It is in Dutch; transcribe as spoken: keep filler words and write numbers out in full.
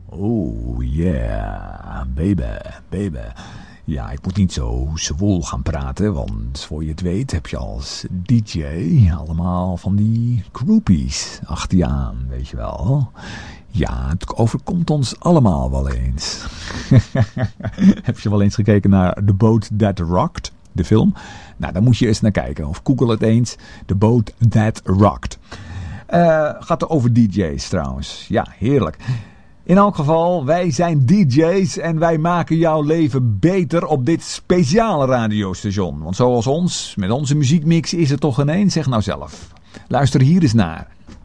Oh yeah, baby, baby. Ja, ik moet niet zo zwoel gaan praten, want voor je het weet heb je als D J allemaal van die groupies achter je aan, weet je wel. Ja, het overkomt ons allemaal wel eens. Heb je wel eens gekeken naar The Boat That Rocked, de film? Nou, daar moet je eens naar kijken. Of google het eens. The Boat That Rocked. Uh, gaat er over D J's trouwens. Ja, heerlijk. In elk geval, wij zijn D J's en wij maken jouw leven beter op dit speciale radiostation. Want zoals ons, met onze muziekmix is het toch ineens, zeg nou zelf. Luister hier eens naar.